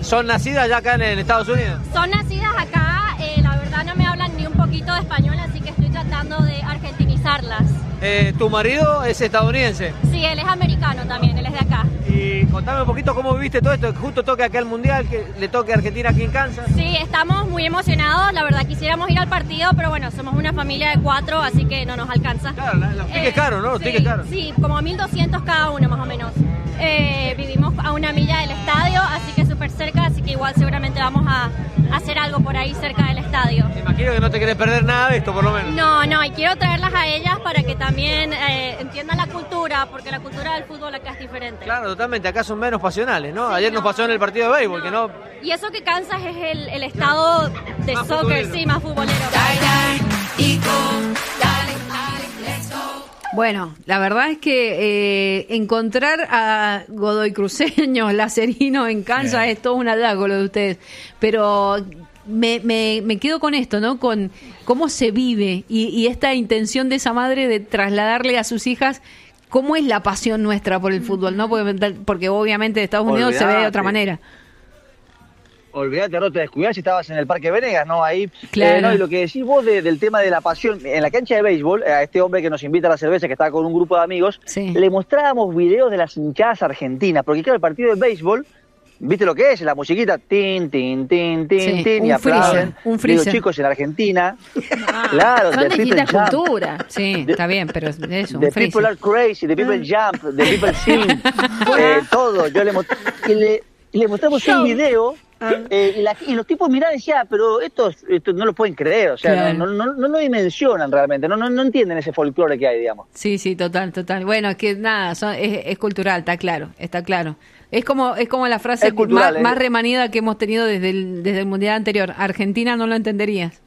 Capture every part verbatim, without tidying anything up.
¿Son nacidas ya acá en, en Estados Unidos? Son nacidas acá, eh, la verdad no me hablan ni un poquito de español, así que estoy tratando de argentinizarlas. Eh, ¿Tu marido es estadounidense? Sí, él es americano también, él es de acá. Y contame un poquito cómo viviste todo esto, que justo toca acá el Mundial, que le toque a Argentina aquí en Kansas. Sí, estamos muy emocionados, la verdad quisiéramos ir al partido, pero bueno, somos una familia de cuatro, así que no nos alcanza. Claro, los tickets eh, caros, ¿no? Los sí, tickets caros. Sí, como mil doscientos cada uno más o menos. Eh, vivimos a una milla del estadio, así que súper cerca, así que igual seguramente vamos a hacer algo por ahí cerca del estadio. Me imagino que no te querés perder nada de esto, por lo menos. No, no, y quiero traerlas a ellas para que también eh, entiendan la cultura, porque la cultura del fútbol acá es diferente. Claro, totalmente, acá son menos pasionales, ¿no? Sí, Ayer no, nos pasó en el partido de béisbol, no. que no... Y eso que Kansas es el, el estado de más soccer, futbolero. Sí, más futbolero. Bueno, la verdad es que eh, encontrar a Godoy Cruceños, Lacerino en Kansas sí. es todo un halago lo de ustedes, pero me, me, me quedo con esto, ¿no? Con cómo se vive y, y esta intención de esa madre de trasladarle a sus hijas cómo es la pasión nuestra por el fútbol, ¿no? Porque, porque obviamente en Estados Unidos Olvidate. se ve de otra manera. Olvídate, no te descuidás si estabas en el Parque Venegas, ¿no? Ahí. Claro. Eh, no, y lo que decís vos de, del tema de la pasión, en la cancha de béisbol, a este hombre que nos invita a la cerveza, que estaba con un grupo de amigos, sí. le mostrábamos videos de las hinchadas argentinas, porque claro, el partido de béisbol, ¿viste lo que es? La musiquita, tin, tin, tin, tin, sí, tin, y aplauden. Un freezer. Digo, chicos, en Argentina, ah, claro, son de distintas People culturas. Jump. Sí, está bien, pero es eso, un The freezer. people are crazy, the people jump, the people sing, eh, todo. Yo le, y le, le mostramos un video... Eh, y, la, y los tipos miraban y decían, pero estos, estos no lo pueden creer, o sea, claro. no, no, no, no lo dimensionan realmente, no, no, no entienden ese folclore que hay, digamos. Sí, sí, total, total. Bueno, es que nada, son, es, es cultural, está claro, está claro. Es como es como la frase cultural, más, eh. más remanida que hemos tenido desde el, desde el Mundial anterior. Argentina no lo entenderías.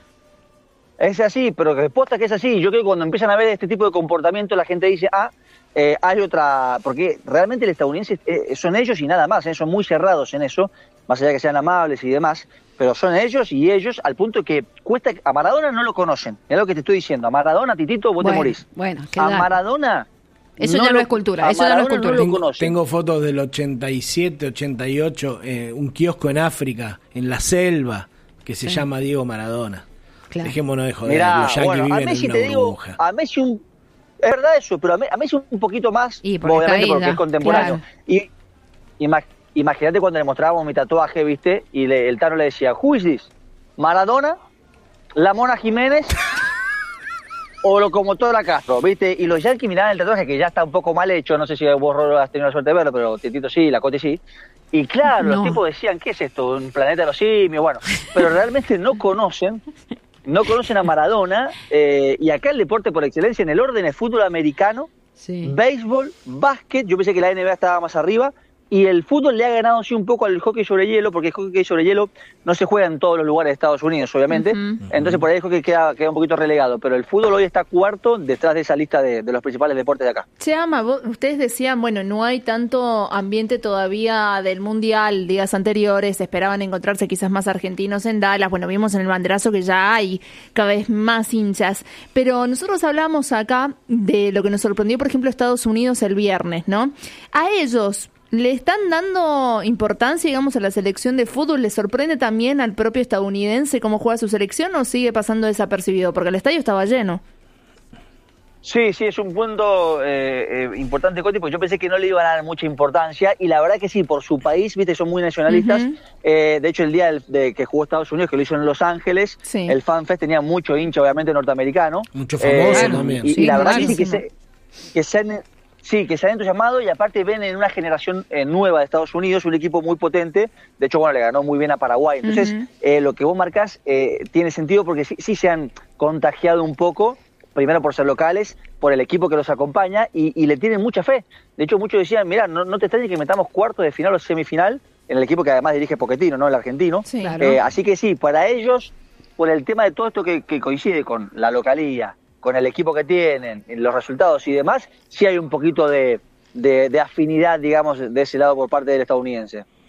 Es así, pero que posta que es así. Yo creo que cuando empiezan a ver este tipo de comportamiento, la gente dice, ah, eh, hay otra... Porque realmente el estadounidense eh, son ellos y nada más, eh, son muy cerrados en eso, más allá de que sean amables y demás, pero son ellos y ellos al punto que cuesta... A Maradona no lo conocen, es lo que te estoy diciendo. A Maradona, Titito, vos bueno, te morís. Bueno, a Maradona... Eso no ya lo, no es cultura, a eso ya no es cultura. No lo tengo, conocen. tengo fotos del ochenta y siete, ochenta y ocho, eh, un kiosco en África, en la selva, que se sí. llama Diego Maradona. Claro. Dejémonos de joder, Mirá, los yanquis bueno, viven a Messi en una te digo, burbuja. a Messi un... Es verdad eso, pero a Messi un poquito más, y porque obviamente porque ya, es contemporáneo. Claro. Y imag, imagínate cuando le mostrábamos mi tatuaje, ¿viste? Y le, el Tano le decía, ¿who is this? ¿Maradona? ¿La Mona Jiménez? ¿O Locomotora Castro? ¿Viste? Y los yanquis miraban el tatuaje, que ya está un poco mal hecho, no sé si vos, Rolo, has tenido la suerte de verlo, pero Titito sí, la Coti sí. Y claro, no. los tipos decían, ¿qué es esto? ¿Un planeta de los simios? Bueno, pero realmente no conocen... No conocen a Maradona, eh, y acá el deporte por excelencia en el orden es fútbol americano, sí. béisbol, básquet, yo pensé que la N B A estaba más arriba, y el fútbol le ha ganado sí un poco al hockey sobre hielo, porque el hockey sobre hielo no se juega en todos los lugares de Estados Unidos, obviamente, uh-huh. entonces por ahí el hockey queda, queda un poquito relegado, pero el fútbol hoy está cuarto detrás de esa lista de, de los principales deportes de acá. Chama, vos, ustedes decían, bueno, no hay tanto ambiente todavía del Mundial, días anteriores, esperaban encontrarse quizás más argentinos en Dallas, bueno, vimos en el banderazo que ya hay cada vez más hinchas, pero nosotros hablamos acá de lo que nos sorprendió, por ejemplo, Estados Unidos el viernes, ¿no? A ellos... ¿Le están dando importancia, digamos, a la selección de fútbol? ¿Le sorprende también al propio estadounidense cómo juega su selección o sigue pasando desapercibido? Porque el estadio estaba lleno. Sí, sí, es un punto eh, eh, importante, Coti, porque yo pensé que no le iban a dar mucha importancia y la verdad que sí, por su país, viste, son muy nacionalistas. Uh-huh. Eh, de hecho, el día del, de que jugó Estados Unidos, que lo hizo en Los Ángeles, sí. el FanFest tenía mucho hincha, obviamente, norteamericano. Mucho famoso eh, también. Y, sí, y la verdad claro. que sí que se... Que se han, Sí, que se han entusiasmado y aparte ven en una generación eh, nueva de Estados Unidos un equipo muy potente. De hecho, bueno, le ganó muy bien a Paraguay. Entonces, uh-huh. eh, lo que vos marcás eh, tiene sentido porque sí, sí se han contagiado un poco, primero por ser locales, por el equipo que los acompaña y, y le tienen mucha fe. De hecho, muchos decían, mirá, no, no te extrañes que metamos cuartos de final o semifinal en el equipo que además dirige Pochettino, ¿no? El argentino. Sí, claro. eh, así que sí, para ellos, por el tema de todo esto que, que coincide con la localía, con el equipo que tienen, los resultados y demás, sí hay un poquito de, de, de afinidad, digamos, de ese lado por parte del estadounidense.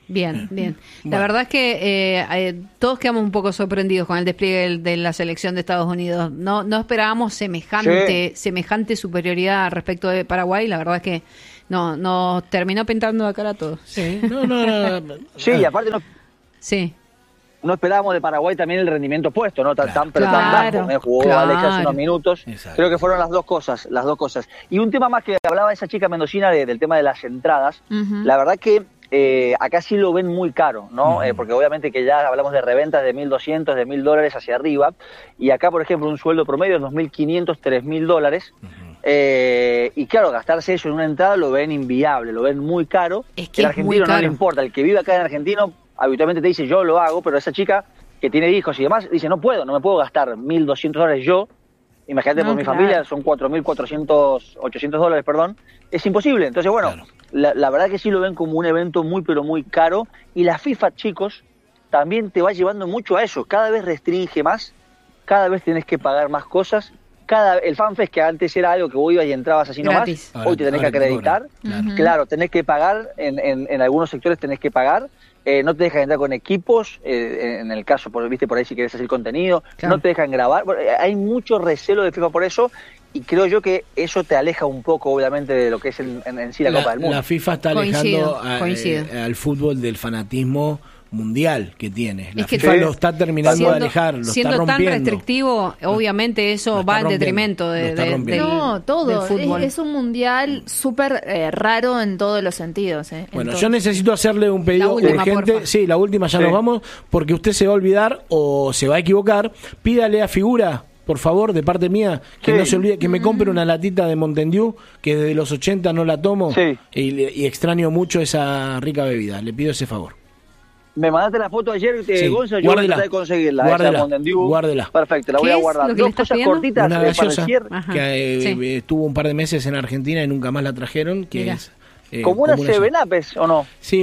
Bien, bien. La bueno. verdad es que eh, eh, todos quedamos un poco sorprendidos con el despliegue de la selección de Estados Unidos. No no esperábamos semejante sí. semejante superioridad respecto de Paraguay. La verdad es que no nos terminó pintando la cara a todos. Sí, no, no, no, no. sí y aparte no, sí. no esperábamos de Paraguay también el rendimiento puesto, no tan, claro. tan pero claro. tan bajo. ¿eh? Jugó claro. Alex hace unos minutos. Exacto. Creo que fueron las dos cosas, las dos cosas. Y un tema más que hablaba esa chica mendocina de, del tema de las entradas. Uh-huh. La verdad que Eh, acá sí lo ven muy caro, ¿no? Uh-huh. Eh, porque obviamente que ya hablamos de reventas de mil doscientos, de mil dólares hacia arriba, y acá, por ejemplo, un sueldo promedio es dos mil quinientos, tres mil dólares, uh-huh. eh, y claro, gastarse eso en una entrada lo ven inviable, lo ven muy caro. Es que el es argentino muy caro. No le importa, el que vive acá en argentino habitualmente te dice yo lo hago, pero esa chica que tiene hijos y demás dice no puedo, no me puedo gastar mil doscientos dólares yo. Imagínate, no, por mi claro. familia son cuatro mil cuatrocientos, ochocientos dólares, perdón. Es imposible. Entonces, bueno, claro. la, la verdad que sí lo ven como un evento muy, pero muy caro. Y la FIFA, chicos, también te va llevando mucho a eso. Cada vez restringe más, cada vez tenés que pagar más cosas. Cada El FanFest, que antes era algo que vos ibas y entrabas así nomás, ahora, hoy te tenés que acreditar. Claro. Uh-huh. claro, tenés que pagar, en, en, en algunos sectores tenés que pagar. Eh, no te dejan entrar con equipos, eh, en el caso, por, viste por ahí si querés hacer contenido, claro. no te dejan grabar. Bueno, hay mucho recelo de FIFA por eso, y creo yo que eso te aleja un poco, obviamente, de lo que es en, en, en sí la, la Copa del Mundo. La FIFA está alejando a, eh, al fútbol del fanatismo mundial que tiene. La es que FIFA sí. lo está terminando siendo, de alejar, lo siendo está rompiendo. Tan restrictivo, obviamente eso va en detrimento de, de, del, no, todo. del fútbol. Es, es un mundial súper eh, raro en todos los sentidos. Eh, bueno, entonces. yo necesito hacerle un pedido última, urgente. Porfa. Sí, la última ya sí. nos vamos, porque usted se va a olvidar o se va a equivocar. Pídale a Figura, por favor, de parte mía, que sí. no se olvide, que me compre una latita de Mountain Dew, que desde los ochenta no la tomo sí. y, y extraño mucho esa rica bebida. Le pido ese favor. Me mandaste la foto ayer, eh, sí. Gonzalo, yo voy a tratar de conseguirla. Guárdela, guárdela. Perfecto, la voy a guardar. Dos cosas pidiendo? cortitas una eh, gaseosa para el cierre. que eh, sí. estuvo un par de meses en Argentina y nunca más la trajeron, que Mira. es... Eh, ¿Como una Seven Up o no? Sí,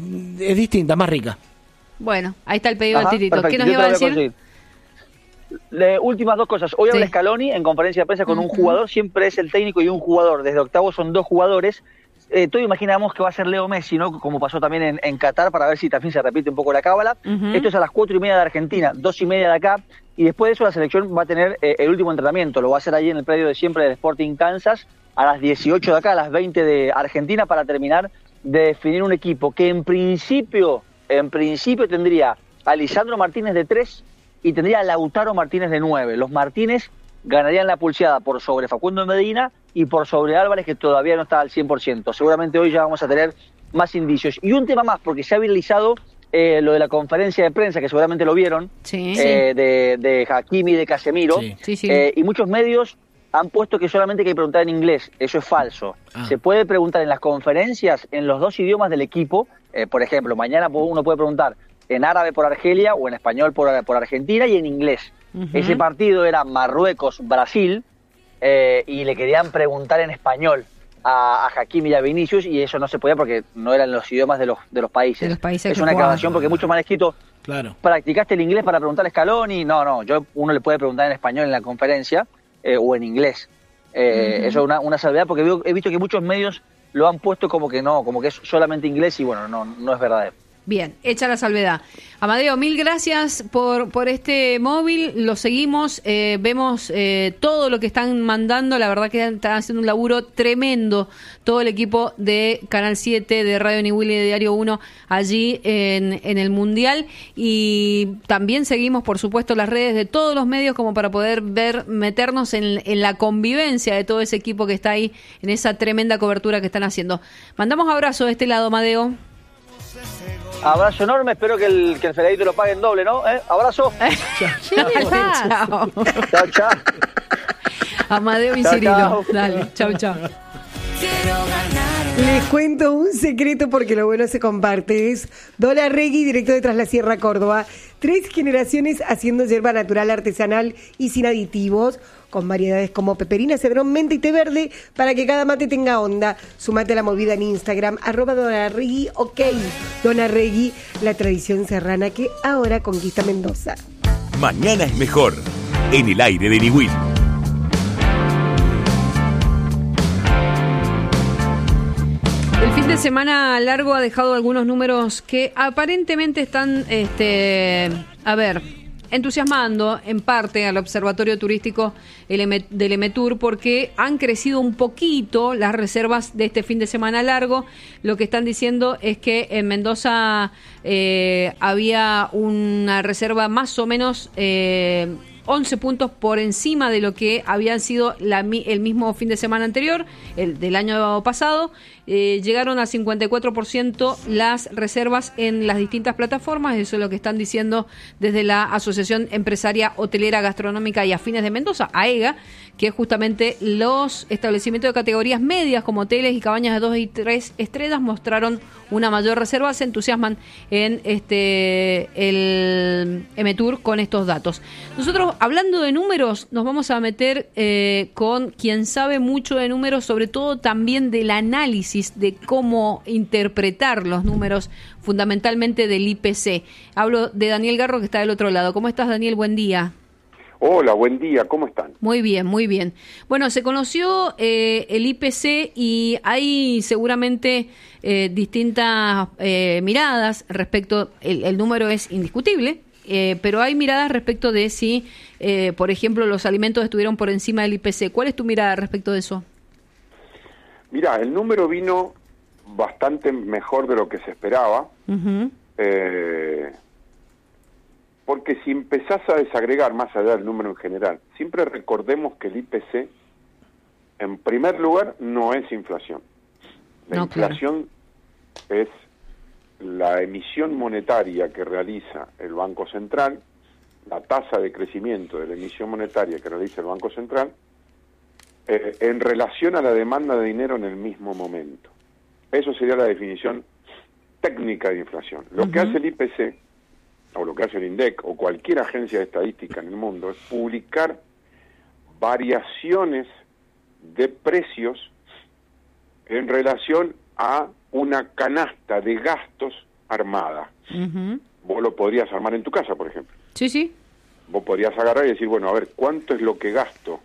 es distinta, más rica. Bueno, ahí está el pedido del Tirito. ¿Qué nos iba a decir? Le, últimas dos cosas. Hoy sí. habla Scaloni en conferencia de prensa con uh-huh. un jugador, siempre es el técnico y un jugador. Desde octavo son dos jugadores. Eh, todos imaginamos que va a ser Leo Messi, ¿no? Como pasó también en, en Qatar, para ver si también se repite un poco la cábala. Uh-huh. Esto es a las cuatro y media de Argentina, dos y media de acá. Y después de eso la selección va a tener eh, el último entrenamiento. Lo va a hacer allí en el predio de siempre del Sporting Kansas, a las dieciocho de acá, a las veinte de Argentina, para terminar de definir un equipo que en principio, en principio tendría a Lisandro Martínez de tres y tendría a Lautaro Martínez de nueve. Los Martínez ganarían la pulseada por sobre Facundo Medina y por sobre Álvarez, que todavía no está al cien por ciento. Seguramente hoy ya vamos a tener más indicios. Y un tema más, porque se ha viralizado eh, lo de la conferencia de prensa, que seguramente lo vieron, sí, eh, sí. de, de Hakimi y de Casemiro, sí. Sí, sí. Eh, y muchos medios han puesto que solamente hay que preguntar en inglés. Eso es falso. Ah. Se puede preguntar en las conferencias en los dos idiomas del equipo. Eh, por ejemplo, mañana uno puede preguntar en árabe por Argelia o en español por, por Argentina y en inglés. Uh-huh. Ese partido era Marruecos-Brasil eh, y le querían preguntar en español a, a Hakimi y a Vinicius, y eso no se podía porque no eran los idiomas de los de los países. De los países es una aclaración porque muchos me han escrito, claro. ¿practicaste el inglés para preguntarle a Scaloni? No, no, yo uno le puede preguntar en español en la conferencia eh, o en inglés. Eh, uh-huh. Eso es una, una salvedad porque veo, he visto que muchos medios lo han puesto como que no, como que es solamente inglés y bueno, no, no es verdadero. Bien, hecha la salvedad. Amadeo, mil gracias por, por este móvil, lo seguimos, eh, vemos eh, todo lo que están mandando, la verdad que están haciendo un laburo tremendo todo el equipo de Canal siete, de Radio Niwil y de Diario uno allí en, en el Mundial, y también seguimos, por supuesto, las redes de todos los medios como para poder ver, meternos en, en la convivencia de todo ese equipo que está ahí, en esa tremenda cobertura que están haciendo. Mandamos abrazo de este lado, Amadeo. Abrazo enorme, espero que el, que el Federadito lo pague en doble, ¿no? ¿Eh? Abrazo. Chao. Chao, chao. Amadeo y chao, Cirilo. Chao. Dale, chao, chao. Les cuento un secreto porque lo bueno se comparte. Es Don Arregui, director de Tras la Sierra Córdoba. Tres generaciones haciendo yerba natural, artesanal y sin aditivos, con variedades como peperina, cedrón, menta y té verde, para que cada mate tenga onda. Sumate a la movida en Instagram, arroba Don Arregui, ok. Don Arregui, la tradición serrana que ahora conquista Mendoza. Mañana es mejor, en el aire de Niwil. El fin de semana largo ha dejado algunos números que aparentemente están, este, a ver, entusiasmando en parte al Observatorio Turístico del Emetur, porque han crecido un poquito las reservas de este fin de semana largo. Lo que están diciendo es que en Mendoza eh, había una reserva más o menos eh, once puntos por encima de lo que habían sido la, el mismo fin de semana anterior, el del año pasado. Eh, llegaron a cincuenta y cuatro por ciento las reservas en las distintas plataformas. Eso es lo que están diciendo desde la Asociación Empresaria Hotelera, Gastronómica y Afines de Mendoza, AEGA, que justamente los establecimientos de categorías medias como hoteles y cabañas de dos y tres estrellas mostraron una mayor reserva. Se entusiasman en este el Emetur con estos datos. Nosotros, hablando de números, nos vamos a meter eh, con quien sabe mucho de números, sobre todo también del análisis de cómo interpretar los números, fundamentalmente del I P C. Hablo de Daniel Garro, que está del otro lado. ¿Cómo estás, Daniel? Buen día. Hola, buen día. ¿Cómo están? Muy bien, muy bien. Bueno, se conoció eh, el I P C y hay seguramente eh, distintas eh, miradas respecto, el, el número es indiscutible, eh, pero hay miradas respecto de si, eh, por ejemplo, los alimentos estuvieron por encima del I P C. ¿Cuál es tu mirada respecto de eso? Mirá, el número vino bastante mejor de lo que se esperaba, uh-huh. eh, porque si empezás a desagregar más allá del número en general, siempre recordemos que el I P C, en primer lugar, no es inflación. La no, inflación claro. es la emisión monetaria que realiza el Banco Central, la tasa de crecimiento de la emisión monetaria que realiza el Banco Central, Eh, en relación a la demanda de dinero en el mismo momento. Eso sería la definición técnica de inflación. Lo uh-huh. que hace el I P C, o lo que hace el INDEC, o cualquier agencia de estadística en el mundo, es publicar variaciones de precios en relación a una canasta de gastos armada. Uh-huh. Vos lo podrías armar en tu casa, por ejemplo. Sí, sí. Vos podrías agarrar y decir, bueno, a ver, ¿cuánto es lo que gasto?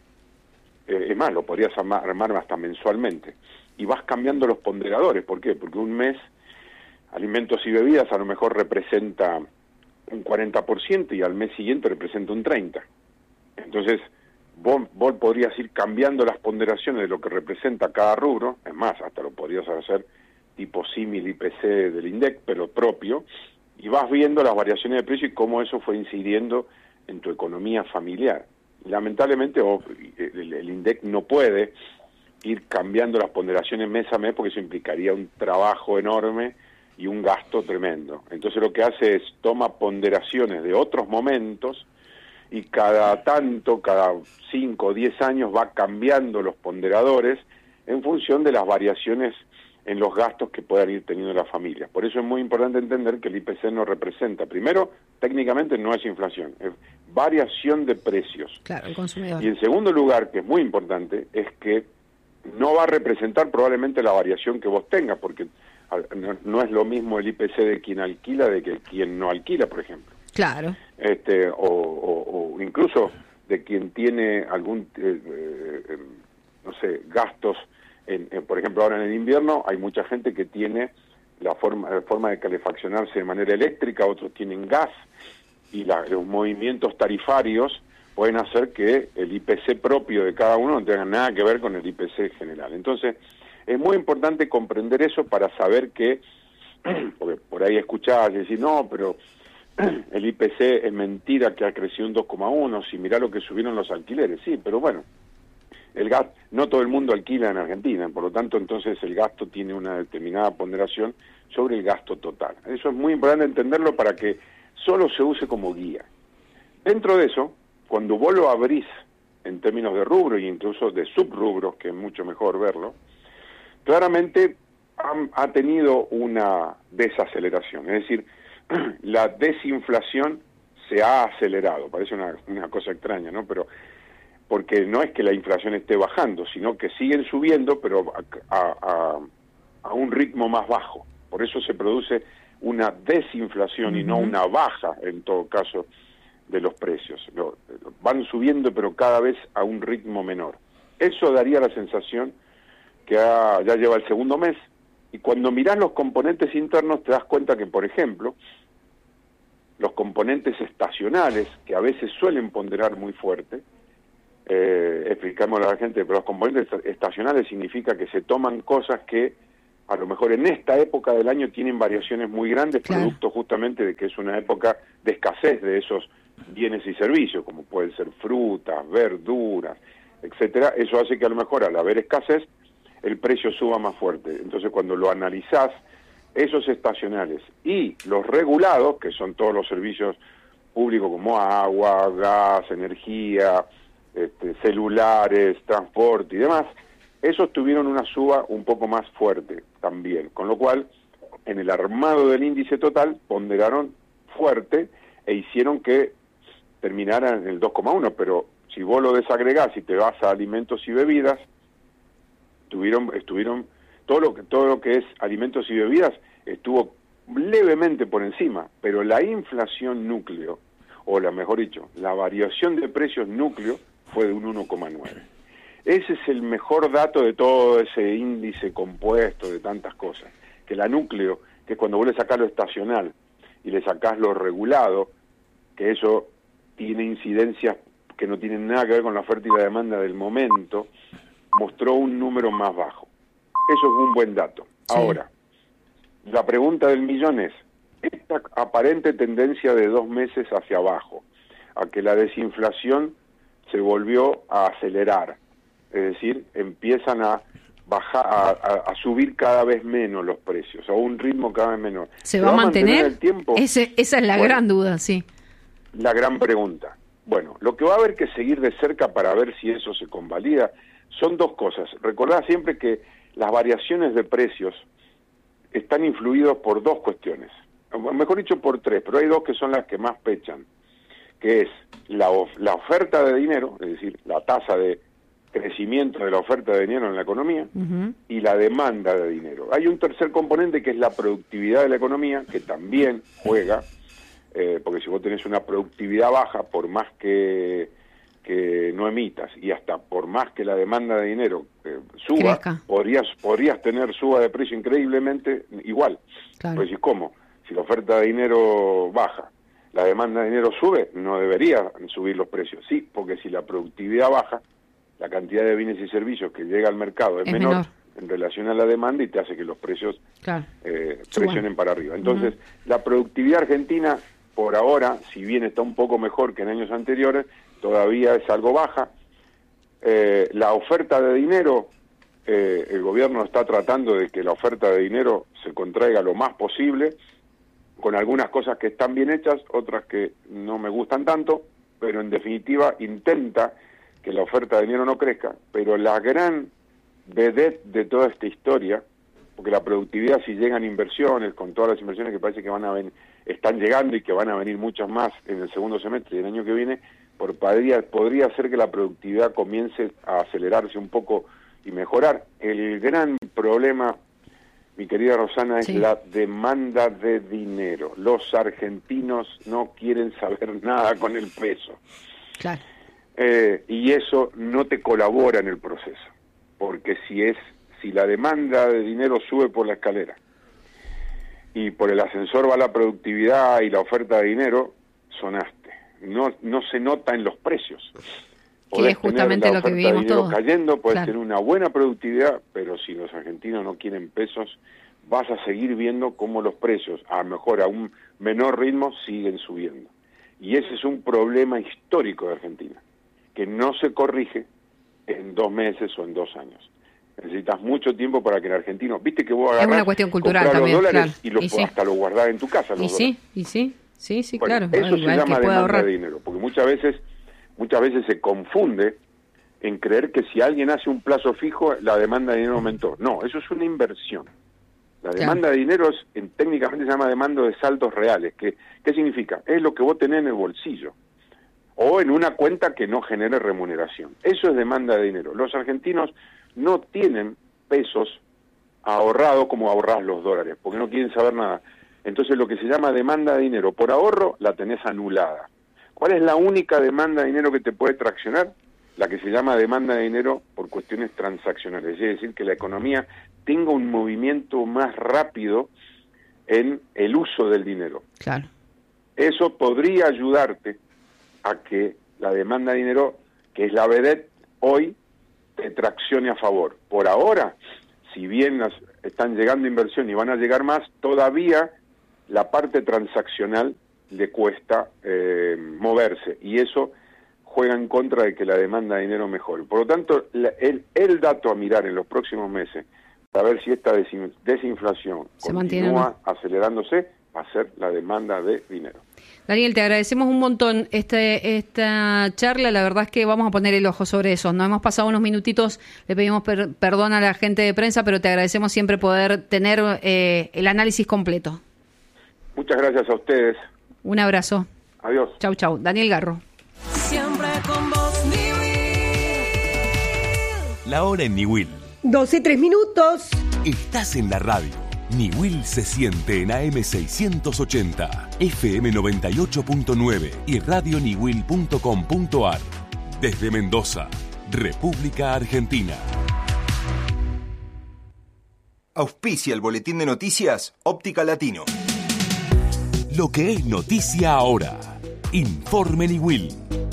Eh, es más, lo podrías armar, armar hasta mensualmente. Y vas cambiando los ponderadores. ¿Por qué? Porque un mes, alimentos y bebidas a lo mejor representa un cuarenta por ciento y al mes siguiente representa un treinta por ciento. Entonces, vos, vos podrías ir cambiando las ponderaciones de lo que representa cada rubro. Es más, hasta lo podrías hacer tipo símil I P C del INDEC, pero propio. Y vas viendo las variaciones de precio y cómo eso fue incidiendo en tu economía familiar. Lamentablemente oh, el, el INDEC no puede ir cambiando las ponderaciones mes a mes porque eso implicaría un trabajo enorme y un gasto tremendo. Entonces lo que hace es toma ponderaciones de otros momentos y cada tanto, cada cinco o diez años va cambiando los ponderadores en función de las variaciones en los gastos que puedan ir teniendo las familias. Por eso es muy importante entender que el I P C no representa, primero, técnicamente no es inflación, es variación de precios. Claro, el consumidor. Y en segundo lugar, que es muy importante, es que no va a representar probablemente la variación que vos tengas, porque no, no es lo mismo el I P C de quien alquila de que quien no alquila, por ejemplo. Claro. Este, o, o, o incluso de quien tiene algún, eh, eh, no sé, gastos. En, en, por ejemplo, ahora en el invierno hay mucha gente que tiene la forma, la forma de calefaccionarse de manera eléctrica, otros tienen gas, y la, los movimientos tarifarios pueden hacer que el I P C propio de cada uno no tenga nada que ver con el I P C general. Entonces, es muy importante comprender eso para saber que, porque por ahí escuchás y decís, no, pero el I P C es mentira que ha crecido un dos coma uno, si mirá lo que subieron los alquileres, sí, pero bueno, el gas, no todo el mundo alquila en Argentina, por lo tanto entonces el gasto tiene una determinada ponderación sobre el gasto total. Eso es muy importante entenderlo para que solo se use como guía. Dentro de eso, cuando vos lo abrís en términos de rubro e incluso de subrubros, que es mucho mejor verlo, claramente ha, ha tenido una desaceleración, es decir, la desinflación se ha acelerado, parece una, una cosa extraña, ¿no? Pero porque no es que la inflación esté bajando, sino que siguen subiendo, pero a, a, a un ritmo más bajo. Por eso se produce una desinflación uh-huh. y no una baja, en todo caso, de los precios. Lo, van subiendo, pero cada vez a un ritmo menor. Eso daría la sensación que ha, ya lleva el segundo mes Y cuando mirás los componentes internos te das cuenta que, por ejemplo, los componentes estacionales, que a veces suelen ponderar muy fuerte, eh, explicámosle a la gente, pero los componentes estacionales significa que se toman cosas que a lo mejor en esta época del año tienen variaciones muy grandes, claro, producto justamente de que es una época de escasez de esos bienes y servicios, como pueden ser frutas, verduras, etcétera. Eso hace que a lo mejor al haber escasez el precio suba más fuerte. Entonces cuando lo analizás, esos estacionales y los regulados, que son todos los servicios públicos como agua, gas, energía, este, celulares, transporte y demás, esos tuvieron una suba un poco más fuerte también, con lo cual en el armado del índice total ponderaron fuerte e hicieron que terminara en el dos coma uno, pero si vos lo desagregás y te vas a alimentos y bebidas, tuvieron, estuvieron todo lo que todo lo que es alimentos y bebidas estuvo levemente por encima, pero la inflación núcleo, o la mejor dicho, la variación de precios núcleo fue de un uno coma nueve. Ese es el mejor dato de todo ese índice compuesto de tantas cosas, que la núcleo, que es cuando vos le sacás lo estacional y le sacás lo regulado, que eso tiene incidencias que no tienen nada que ver con la oferta y la demanda del momento, mostró un número más bajo. Eso es un buen dato. Sí. Ahora, la pregunta del millón es, esta aparente tendencia de dos meses hacia abajo, a que la desinflación se volvió a acelerar, es decir, empiezan a bajar, a, a, a subir cada vez menos los precios, a un ritmo cada vez menor. ¿Se, ¿Se va a mantener? mantener el tiempo? Ese, esa es la bueno, gran duda, sí. La gran pregunta. Bueno, lo que va a haber que seguir de cerca para ver si eso se convalida son dos cosas. Recordad siempre que las variaciones de precios están influidos por dos cuestiones, mejor dicho por tres, pero hay dos que son las que más pechan, que es la, of- la oferta de dinero, es decir, la tasa de crecimiento de la oferta de dinero en la economía, uh-huh, y la demanda de dinero. Hay un tercer componente que es la productividad de la economía, que también juega, eh, porque si vos tenés una productividad baja, por más que, que no emitas, y hasta por más que la demanda de dinero eh, suba, podrías, podrías tener suba de precio increíblemente igual. Claro. Pues, ¿cómo? Si la oferta de dinero baja, la demanda de dinero sube, no debería subir los precios. Sí, porque si la productividad baja, la cantidad de bienes y servicios que llega al mercado es, es menor, menor en relación a la demanda y te hace que los precios claro. eh, presionen para arriba. Entonces, uh-huh, la productividad argentina, por ahora, si bien está un poco mejor que en años anteriores, todavía es algo baja. Eh, la oferta de dinero, eh, el gobierno está tratando de que la oferta de dinero se contraiga lo más posible, con algunas cosas que están bien hechas, otras que no me gustan tanto, pero en definitiva intenta que la oferta de dinero no crezca, pero la gran vedette de toda esta historia, porque la productividad, si llegan inversiones, con todas las inversiones que parece que van a ven, están llegando y que van a venir muchas más en el segundo semestre y el año que viene, por, podría, podría ser que la productividad comience a acelerarse un poco y mejorar. El gran problema, mi querida Rosana, es sí. la demanda de dinero. Los argentinos no quieren saber nada con el peso. Claro. Eh, y eso no te colabora en el proceso, porque si es si la demanda de dinero sube por la escalera y por el ascensor va la productividad y la oferta de dinero, sonaste. No no se nota en los precios. Que es justamente lo que vivimos todos. Cayendo, puedes claro. tener una buena productividad, pero si los argentinos no quieren pesos, vas a seguir viendo cómo los precios, a lo mejor a un menor ritmo, siguen subiendo. Y ese es un problema histórico de Argentina, que no se corrige en dos meses o en dos años. Necesitas mucho tiempo para que el argentino, viste que vos agarrás, es una cuestión cultural también, los dólares claro. y, los, y sí. hasta lo guardás en tu casa. Los y sí, y sí, sí, sí, bueno, claro. Eso se llama demanda de dinero, porque muchas veces, muchas veces se confunde en creer que si alguien hace un plazo fijo, la demanda de dinero aumentó. No, eso es una inversión. La demanda claro. de dinero es, en, técnicamente se llama demanda de saldos reales. Que, ¿Qué significa? Es lo que vos tenés en el bolsillo o en una cuenta que no genere remuneración. Eso es demanda de dinero. Los argentinos no tienen pesos ahorrados como ahorrás los dólares, porque no quieren saber nada. Entonces lo que se llama demanda de dinero por ahorro la tenés anulada. ¿Cuál es la única demanda de dinero que te puede traccionar? la que se llama demanda de dinero por cuestiones transaccionales, es decir, que la economía tenga un movimiento más rápido en el uso del dinero. Claro. Eso podría ayudarte a que la demanda de dinero, que es la vedette, hoy te traccione a favor. Por ahora, si bien las, están llegando inversión y van a llegar más, todavía la parte transaccional le cuesta eh, moverse, y eso juega en contra de que la demanda de dinero mejore. Por lo tanto, la, el, el dato a mirar en los próximos meses para ver si esta desin, desinflación se continúa acelerándose va a ser la demanda de dinero. Daniel, te agradecemos un montón este, esta charla. La verdad es que vamos a poner el ojo sobre eso. Nos hemos pasado unos minutitos, le pedimos per, perdón a la gente de prensa, pero te agradecemos siempre poder tener eh, el análisis completo. Muchas gracias a ustedes. Un abrazo. Adiós. Chau, chau. Daniel Garro. Siempre con vos, Niwil. La hora en Niwil. doce, tres minutos. Estás en la radio. Niwil se siente en A M seiscientos ochenta, F M noventa y ocho punto nueve y radio niwil punto com punto a r. Desde Mendoza, República Argentina. Auspicia el boletín de noticias Óptica Latino. Lo que es noticia ahora. Informe Niwil.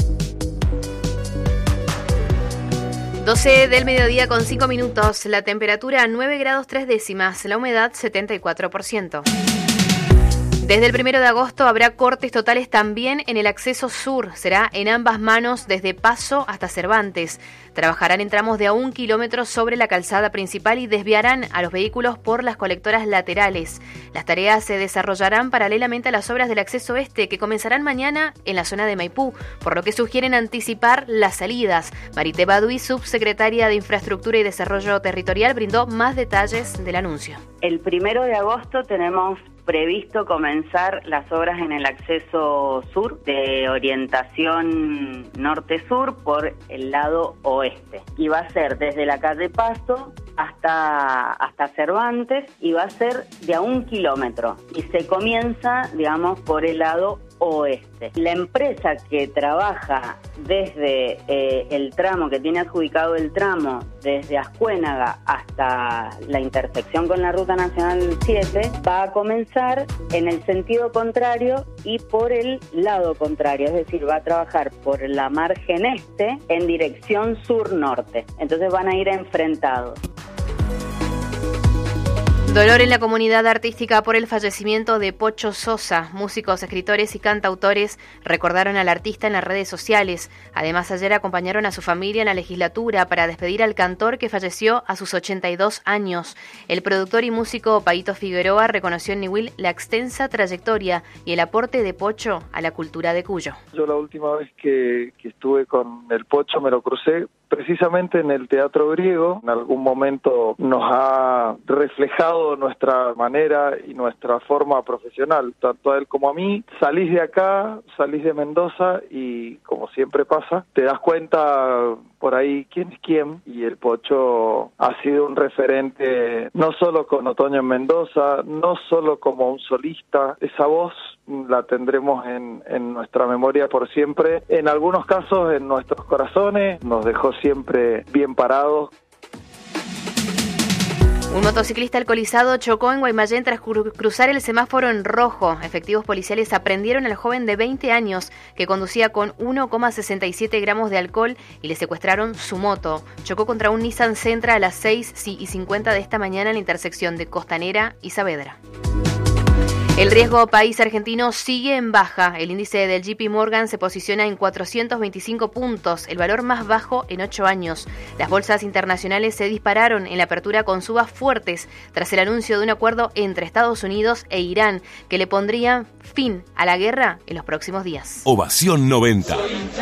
doce del mediodía con cinco minutos, la temperatura nueve grados tres décimas, la humedad setenta y cuatro por ciento. Desde el primero de agosto habrá cortes totales también en el acceso sur, será en ambas manos desde Paso hasta Cervantes. Trabajarán en tramos de a un kilómetro sobre la calzada principal y desviarán a los vehículos por las colectoras laterales. Las tareas se desarrollarán paralelamente a las obras del acceso este que comenzarán mañana en la zona de Maipú, por lo que sugieren anticipar las salidas. Marité Baduy, subsecretaria de Infraestructura y Desarrollo Territorial, brindó más detalles del anuncio. El primero de agosto tenemos previsto comenzar las obras en el acceso sur de orientación norte-sur por el lado oeste. Y va a ser desde la calle Paso hasta, hasta Cervantes y va a ser de a un kilómetro. Y se comienza, digamos, por el lado oeste. La empresa que trabaja desde eh, el tramo, que tiene adjudicado el tramo desde Ascuénaga hasta la intersección con la Ruta Nacional siete, va a comenzar en el sentido contrario y por el lado contrario, es decir, va a trabajar por la margen este en dirección sur-norte. Entonces van a ir enfrentados. Dolor en la comunidad artística por el fallecimiento de Pocho Sosa. Músicos, escritores y cantautores recordaron al artista en las redes sociales. Además, ayer acompañaron a su familia en la legislatura para despedir al cantor que falleció a sus ochenta y dos años. El productor y músico Paito Figueroa reconoció en Niwil la extensa trayectoria y el aporte de Pocho a la cultura de Cuyo. Yo la última vez que, que estuve con el Pocho me lo crucé precisamente en el Teatro Griego. En algún momento nos ha reflejado nuestra manera y nuestra forma profesional, tanto a él como a mí. Salís de acá, salís de Mendoza y, como siempre pasa, te das cuenta por ahí quién es quién, y el Pocho ha sido un referente no solo con Otoño en Mendoza, no solo como un solista. Esa voz la tendremos en, en nuestra memoria por siempre, en algunos casos en nuestros corazones. Nos dejó siempre bien parados. Un motociclista alcoholizado chocó en Guaymallén tras cru- cruzar el semáforo en rojo. Efectivos policiales aprendieron al joven de veinte años que conducía con uno coma sesenta y siete gramos de alcohol y le secuestraron su moto. Chocó contra un Nissan Sentra a las seis y cincuenta de esta mañana en la intersección de Costanera y Saavedra. El riesgo país argentino sigue en baja. El índice del J P Morgan se posiciona en cuatrocientos veinticinco puntos, el valor más bajo en ocho años. Las bolsas internacionales se dispararon en la apertura con subas fuertes tras el anuncio de un acuerdo entre Estados Unidos e Irán que le pondría fin a la guerra en los próximos días. Ovación noventa.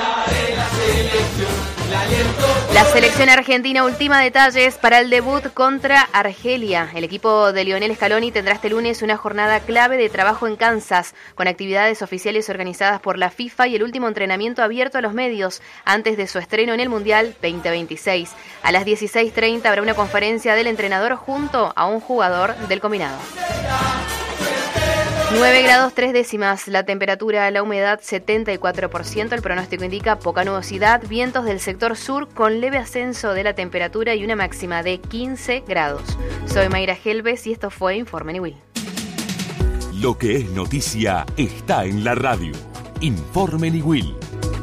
La selección argentina ultima detalles para el debut contra Argelia. El equipo de Lionel Scaloni tendrá este lunes una jornada clave de trabajo en Kansas, con actividades oficiales organizadas por la FIFA y el último entrenamiento abierto a los medios antes de su estreno en el Mundial veinte veintiséis. A las dieciséis treinta habrá una conferencia del entrenador junto a un jugador del combinado. nueve grados tres décimas, la temperatura, la humedad setenta y cuatro por ciento, el pronóstico indica poca nubosidad, vientos del sector sur con leve ascenso de la temperatura y una máxima de quince grados. Soy Mayra Helves y esto fue Informe Niwil. Lo que es noticia está en la radio. Informe Niwil.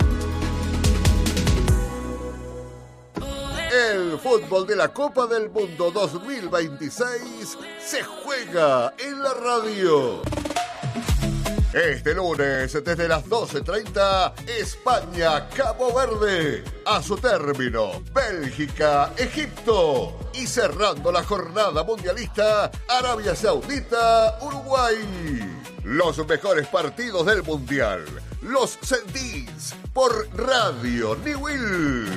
El fútbol de la Copa del Mundo dos mil veintiséis se juega en la radio. Este lunes, desde las doce treinta, España, Cabo Verde. A su término, Bélgica, Egipto. Y cerrando la jornada mundialista, Arabia Saudita, Uruguay. Los mejores partidos del Mundial los sentís por Radio Niwil.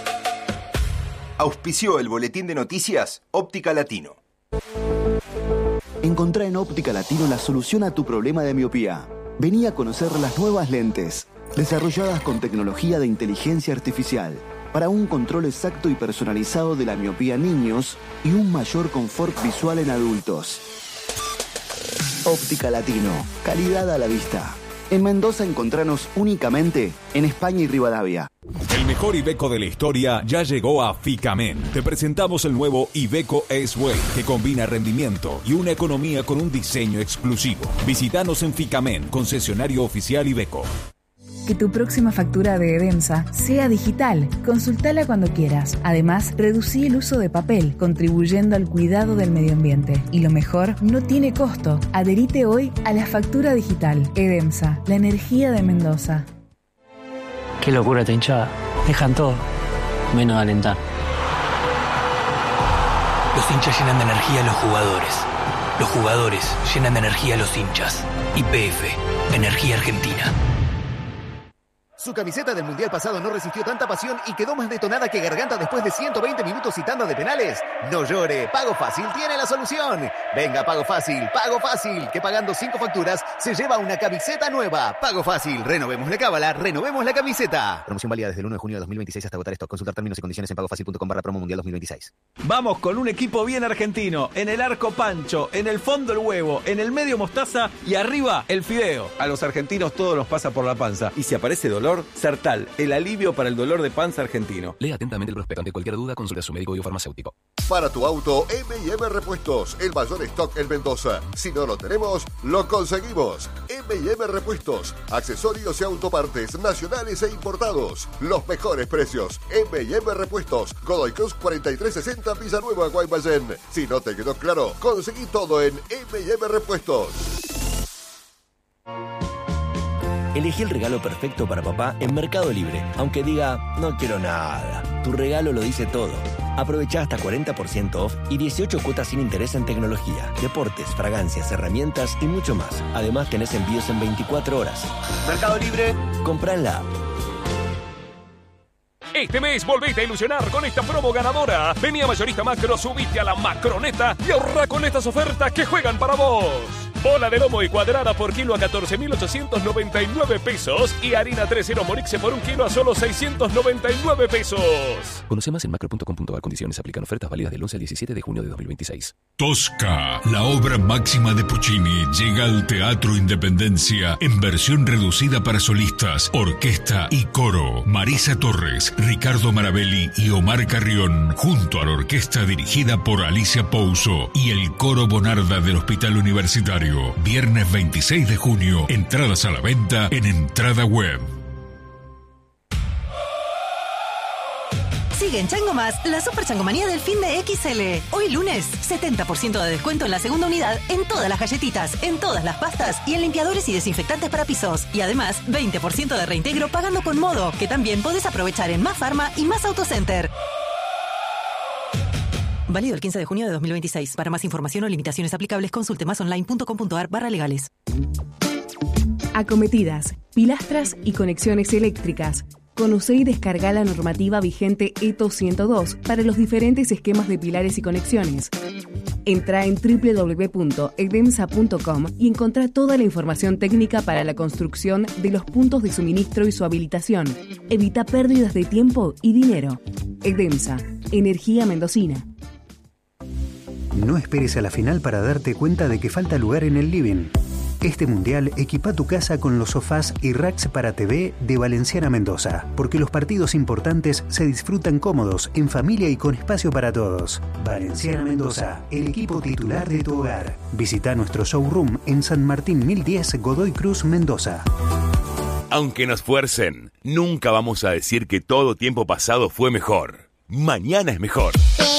Auspició el boletín de noticias Óptica Latino. Encontrá en Óptica Latino la solución a tu problema de miopía. Vení a conocer las nuevas lentes, desarrolladas con tecnología de inteligencia artificial, para un control exacto y personalizado de la miopía en niños y un mayor confort visual en adultos. Óptica Latino, calidad a la vista. En Mendoza encontranos únicamente en España y Rivadavia. El mejor Iveco de la historia ya llegó a Ficamen. Te presentamos el nuevo Iveco S-Way, que combina rendimiento y una economía con un diseño exclusivo. Visítanos en Ficamen, concesionario oficial Iveco. Que tu próxima factura de Edemsa sea digital. Consultala cuando quieras. Además, reducí el uso de papel, contribuyendo al cuidado del medio ambiente. Y lo mejor, no tiene costo. Adherite hoy a la factura digital. Edemsa, la energía de Mendoza. Qué locura esta hinchada. Dejan todo, menos alentar. Los hinchas llenan de energía a los jugadores. Los jugadores llenan de energía a los hinchas. Y P F, Energía Argentina. Su camiseta del Mundial pasado no resistió tanta pasión y quedó más detonada que Garganta después de ciento veinte minutos y tanda de penales. No llore, Pago Fácil tiene la solución. Venga, Pago Fácil, Pago Fácil, que pagando cinco facturas se lleva una camiseta nueva. Pago Fácil, renovemos la cábala, renovemos la camiseta. Promoción válida desde el uno de junio de dos mil veintiséis hasta agotar stock. Consultar términos y condiciones en pagofacil.com barra promo mundial dos mil veintiséis. Vamos con un equipo bien argentino. En el arco Pancho, en el fondo el huevo, en el medio mostaza y arriba el fideo. A los argentinos todo nos pasa por la panza. Y si aparece dolor, Sertal, el alivio para el dolor de panza argentino. Lea atentamente el prospecto. Ante cualquier duda, consulte a su médico y o farmacéutico. Para tu auto, eme y eme Repuestos, el mayor stock en Mendoza. Si no lo tenemos, lo conseguimos. eme y eme Repuestos, accesorios y autopartes nacionales e importados. Los mejores precios. eme y eme Repuestos, Godoy Cruz cuarenta y tres sesenta, Villanueva, Guaymallén. Si no te quedó claro, conseguí todo en eme y eme Repuestos. Elegí el regalo perfecto para papá en Mercado Libre. Aunque diga, no quiero nada. Tu regalo lo dice todo. Aprovecha hasta cuarenta por ciento off y dieciocho cuotas sin interés en tecnología, deportes, fragancias, herramientas y mucho más. Además tenés envíos en veinticuatro horas. Mercado Libre, comprá en la app. Este mes volvete a ilusionar con esta promo ganadora. Vení a Mayorista Macro, subite a la Macroneta y ahorra con estas ofertas que juegan para vos. Bola de lomo y cuadrada por kilo a catorce mil ochocientos noventa y nueve pesos y harina tres cero Morixe por un kilo a solo seiscientos noventa y nueve pesos. Conoce más en macro punto com punto ar. Condiciones aplican. Ofertas válidas del once al diecisiete de junio de dos mil veintiséis. Tosca, la obra máxima de Puccini, llega al Teatro Independencia en versión reducida para solistas, orquesta y coro. Marisa Torres, Ricardo Marabelli y Omar Carrión, junto a la orquesta dirigida por Alicia Pouso y el coro Bonarda del Hospital Universitario. Viernes veintiséis de junio, entradas a la venta en Entrada Web. Sigue en Chango Más la Super Changomanía del fin de equis ele. Hoy lunes, setenta por ciento de descuento en la segunda unidad en todas las galletitas, en todas las pastas y en limpiadores y desinfectantes para pisos. Y además, veinte por ciento de reintegro pagando con Modo, que también podés aprovechar en Más Farma y Más Autocenter. Válido el quince de junio de dos mil veintiséis. Para más información o limitaciones aplicables, consulte masonline punto com punto ar barra legales. Acometidas, pilastras y conexiones eléctricas. Conoce y descarga la normativa vigente E T O ciento dos para los diferentes esquemas de pilares y conexiones. Entra en doble u doble u doble u punto edemsa punto com y encontrá toda la información técnica para la construcción de los puntos de suministro y su habilitación. Evita pérdidas de tiempo y dinero. Edemsa, energía mendocina. No esperes a la final para darte cuenta de que falta lugar en el living. Este mundial equipa tu casa con los sofás y racks para T V de Valenciana Mendoza, porque los partidos importantes se disfrutan cómodos, en familia y con espacio para todos. Valenciana Mendoza, el equipo titular de tu hogar. Visita nuestro showroom en San Martín mil diez, Godoy Cruz, Mendoza. Aunque nos fuercen, nunca vamos a decir que todo tiempo pasado fue mejor. Mañana es mejor.